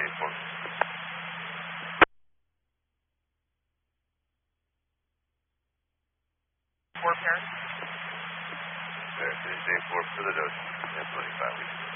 24. Four parents? Tuesday 4 for the dose. 10:25 weeks.